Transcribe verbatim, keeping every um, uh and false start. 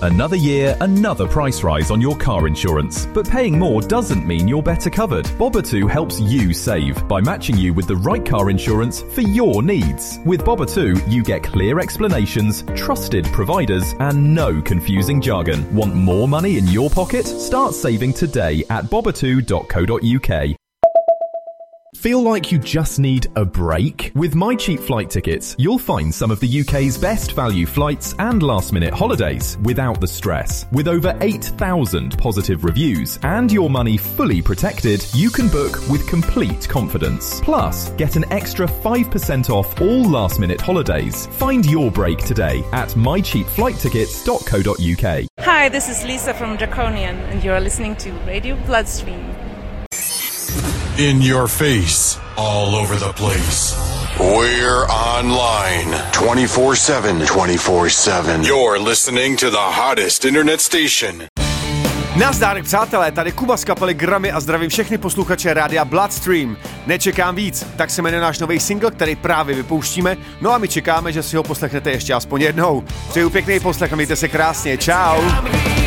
Another year, another price rise on your car insurance. But paying more doesn't mean you're better covered. Boba2 helps you save by matching you with the right car insurance for your needs. With Boba2, you get clear explanations, trusted providers, and no confusing jargon. Want more money in your pocket? Start saving today at boba two dot co dot uk. Feel like you just need a break? With My Cheap Flight Tickets, you'll find some of the U K's best value flights and last-minute holidays without the stress. With over eight thousand positive reviews and your money fully protected, you can book with complete confidence. Plus, get an extra five percent off all last-minute holidays. Find your break today at my cheap flight tickets dot co dot uk. Hi, this is Lisa from Draconian, and you're listening to Radio Bloodstream. In your face, all over the place. We're online twenty-four seven. twenty-four seven. You're listening to the hottest internet station. Nazdar, přátelé, tady Kuba z kapely Grammy a zdravím všechny posluchače rádia Bloodstream. Nečekám víc, tak se jmenuje náš nový single, který právě vypouštíme, no a my čekáme, že si ho poslechnete ještě aspoň jednou. Přeju pěkný poslech a mějte se krásně, čau.